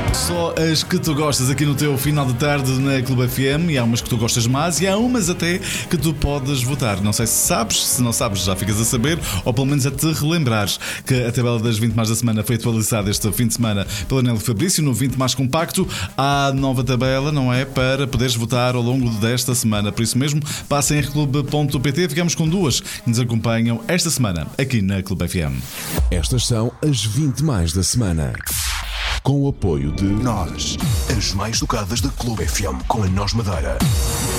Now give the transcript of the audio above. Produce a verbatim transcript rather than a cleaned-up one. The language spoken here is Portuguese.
Só as que tu gostas aqui no teu final de tarde na Clube F M. E há umas que tu gostas mais e há umas até que tu podes votar. Não sei se sabes, se não sabes já ficas a saber, ou pelo menos a te relembrares que a tabela das vinte mais da semana foi atualizada este fim de semana pela Nelly Fabrício no vinte mais compacto. Há nova tabela, não é? Para poderes votar ao longo desta semana. Por isso mesmo, passa em r clube ponto p t. Ficamos com duas que nos acompanham esta semana aqui na Clube F M. Estas são as vinte mais da semana. Com o apoio de Nós, as mais tocadas da Clube F M com a Nós Madeira.